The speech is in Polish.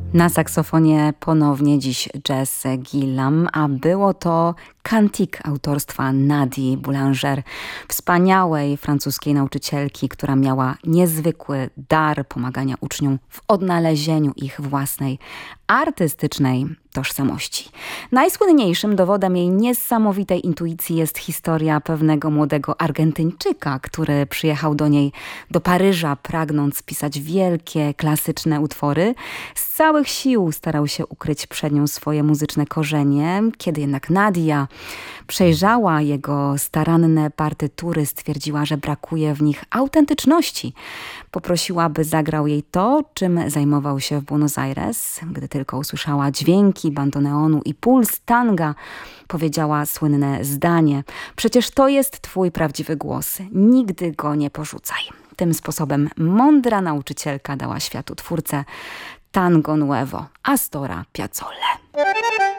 Na saksofonie ponownie dziś Jess Gillam, a było to Cantique autorstwa Nadii Boulanger, wspaniałej francuskiej nauczycielki, która miała niezwykły dar pomagania uczniom w odnalezieniu ich własnej artystycznej tożsamości. Najsłynniejszym dowodem jej niesamowitej intuicji jest historia pewnego młodego Argentyńczyka, który przyjechał do niej do Paryża, pragnąc pisać wielkie, klasyczne utwory. Z całych sił starał się ukryć przed nią swoje muzyczne korzenie. Kiedy jednak Nadia przejrzała jego staranne partytury, stwierdziła, że brakuje w nich autentyczności. Poprosiła, by zagrał jej to, czym zajmował się w Buenos Aires. Gdy tylko usłyszała dźwięki bandoneonu i puls tanga, powiedziała słynne zdanie: przecież to jest twój prawdziwy głos, nigdy go nie porzucaj. Tym sposobem mądra nauczycielka dała światu twórcę Tango Nuevo Astora Piazzolle.